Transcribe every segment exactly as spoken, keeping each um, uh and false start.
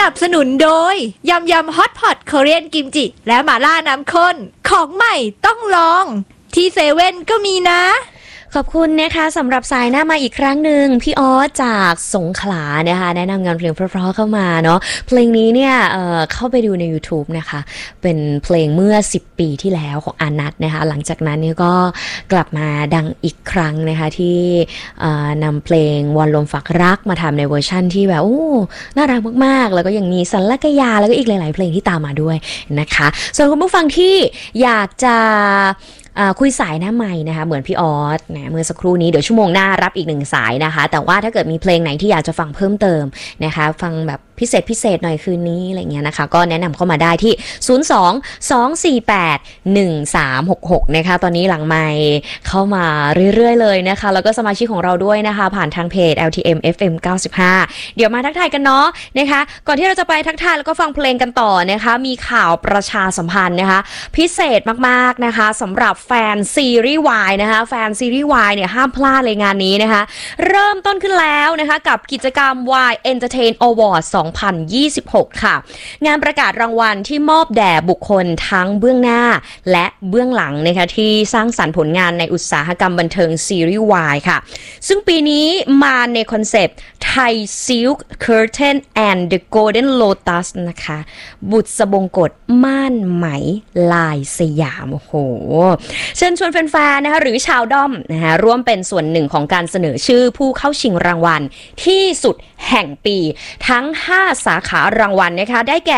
นับสนุนโดยยำยำฮอตพอตเกาหลีกิมจิและหม่าล่าน้ำข้นของใหม่ต้องลองที่เซเว่นก็มีนะขอบคุณนะคะสำหรับสายหน้ามาอีกครั้งหนึ่งพี่ออสจากสงขลานะคะแนะนำงานเพลงเพราะๆเข้ามาเนาะเพลงนี้เนี่ย เอ่อ เข้าไปดูใน YouTube นะคะเป็นเพลงเมื่อสิบปีที่แล้วของอานัทนะคะหลังจากนั้นเนี่ยก็กลับมาดังอีกครั้งนะคะที่นำเพลงวันลมฝากรักมาทำในเวอร์ชั่นที่แบบโอ้น่ารักมากๆแล้วก็ยังมีสัลลักยาแล้วก็อีกหลายๆเพลงที่ตามมาด้วยนะคะส่วนคุณผู้ฟังที่อยากจะคุยสายหน้าไมค์นะคะเหมือนพี่ออสนะเมื่อสักครู่นี้เดี๋ยวชั่วโมงหน้ารับอีกหนึ่งสายนะคะแต่ว่าถ้าเกิดมีเพลงไหนที่อยากจะฟังเพิ่มเติมนะคะฟังแบบพิเศษพิเศษหน่อยคืนนี้อะไรเงี้ยนะคะก็แนะนำเข้ามาได้ที่ศูนย์ สอง สอง สี่ แปด หนึ่ง สาม หก หกนะคะตอนนี้หลังไมค์เข้ามาเรื่อยๆเลยนะคะแล้วก็สมาชิกของเราด้วยนะคะผ่านทางเพจ แอล ที เอ็ม เอฟ เอ็ม เก้าสิบห้าเดี๋ยวมาทักทายกันเนาะนะคะก่อนที่เราจะไปทักทายแล้วก็ฟังเพลงกันต่อนะคะมีข่าวประชาสัมพันธ์นะคะพิเศษมากๆนะคะสำหรับแฟนซีรีส์ Y นะคะแฟนซีรีส์ Y เนี่ยห้ามพลาดเลยงานนี้นะคะเริ่มต้นขึ้นแล้วนะคะกับกิจกรรม Y Entertain Award สองพันยี่สิบหกค่ะงานประกาศรางวัลที่มอบแด่บุคคลทั้งเบื้องหน้าและเบื้องหลังนะคะที่สร้างสรรค์ผลงานในอุตสาหกรรมบันเทิงซีรีส์ Y ค่ะซึ่งปีนี้มาในคอนเซปต์ Thai Silk Curtain and the Golden Lotus นะคะบุษบงกฎม่านไหมลายสยามโอ้โหเชิญชวนแฟนๆนะคะหรือชาวด้อมนะคะร่วมเป็นส่วนหนึ่งของการเสนอชื่อผู้เข้าชิงรางวัลที่สุดแห่งปีทั้งห้าสาขารางวัลนะคะได้แก่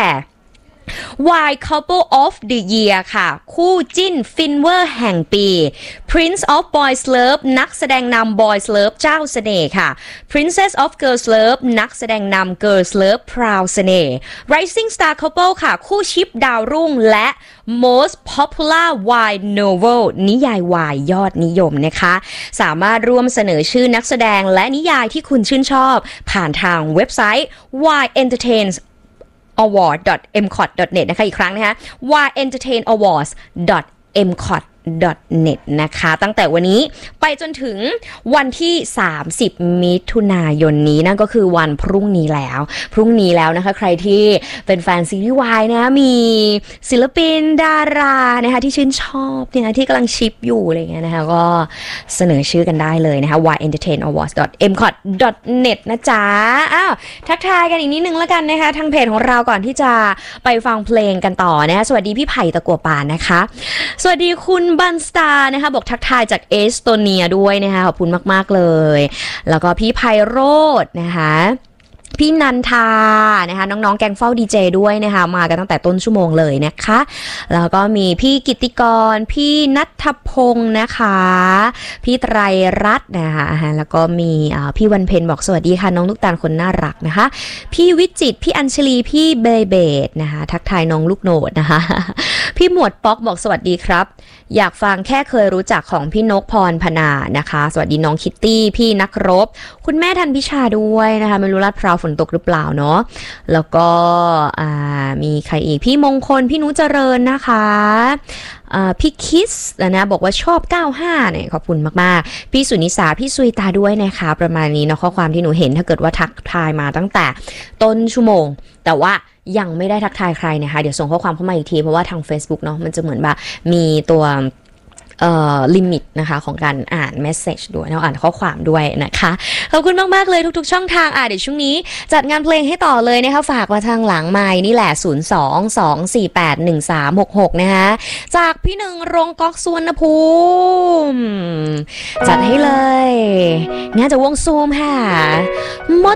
Y Couple of the Year ค่ะคู่จิ้นฟินเวอร์แห่งปี Prince of Boys Love นักแสดงนำ Boys Love เจ้าเสน่ห์ค่ะ Princess of Girls Love นักแสดงนำ Girls Love พราวเสน่ห์ Rising Star Couple ค่ะคู่ชิปดาวรุ่งและ Most Popular Y Novel นิยายวายยอดนิยมนะคะสามารถร่วมเสนอชื่อนักแสดงและนิยายที่คุณชื่นชอบผ่านทางเว็บไซต์ Y Entertains award dot m c o t dot net นะคะอีกครั้งนะคะ y entertain awards dot m c o t dot net นะคะตั้งแต่วันนี้ไปจนถึงวันที่สามสิบมิถุนายนนี้นั่นก็คือวันพรุ่งนี้แล้วพรุ่งนี้แล้วนะคะใครที่เป็นแฟนซีรีส์ Y นะมีศิลปินดารานะคะที่ชื่นชอบเนี่ยที่กำลังชิปอยู่อะไรเงี้ยนะคะก็เสนอชื่อกันได้เลยนะคะ y entertain awards dot m c o t dot net นะจ๊ะอ้าวทักทายกันอีกนิดนึงแล้วกันนะคะทางเพจของเราก่อนที่จะไปฟังเพลงกันต่อนะคะสวัสดีพี่ไผ่ตะกั่วป่านนะคะสวัสดีคุณบันสตาร์นะคะบอกทักทายจากเอสโตเนียด้วยนะคะขอบคุณมากๆเลยแล้วก็พี่ไพโรจน์นะคะพี่นันทานะคะน้องๆแกงเฝ้าดีเจด้วยนะคะมากันตั้งแต่ต้นชั่วโมงเลยนะคะแล้วก็มีพี่กิตติกรพี่ณัฐพงศ์นะคะพี่ไตรรัตน์นะคะแล้วก็มีพี่วันเพ็ญบอกสวัสดีค่ะน้องลูกตาลคนน่ารักนะคะพี่วิจิตรพี่อัญชลีพี่เบเบดนะคะทักทายน้องลูกโหนดนะคะพี่หมวดป๊อกบอกสวัสดีครับอยากฟังแค่เคยรู้จักของพี่นกพรพนานะคะสวัสดีน้องคิตตี้พี่นักรบคุณแม่ทันพิชาด้วยนะคะไม่รู้ลาดพร้าวฝนตกหรือเปล่าเนาะแล้วก็มีใครอีกพี่มงคลพี่นุเจริญนะคะพี่คิสนะบอกว่าชอบเก้าสิบห้าเนี่ยขอบคุณมากๆพี่สุนิสาพี่ซุยตาด้วยนะคะประมาณนี้เนาะข้อความที่หนูเห็นถ้าเกิดว่าทักทายมาตั้งแต่ต้นชั่วโมงแต่ว่ายังไม่ได้ทักทายใครนะคะเดี๋ยวส่งข้อความเข้ามาอีกทีเพราะว่าทาง Facebook เนาะมันจะเหมือนแบบมีตัวเอ่อลิมิตนะคะของการอ่านเมสเซจด้วยนะอ่านข้อความด้วยนะคะขอบคุณมากๆเลยทุกๆช่องทางอ่ะเดี๋ยวช่วงนี้จัดงานเพลงให้ต่อเลยนะคะฝากมาทางหลังไมค์นี่แหละศูนย์ สอง สอง สี่ แปด หนึ่ง สาม หก หกนะคะจากพี่หนึ่งรงก๊อกสุวรรณภูมิจัดให้เลยงั้นจะวงซูมค่ะหมด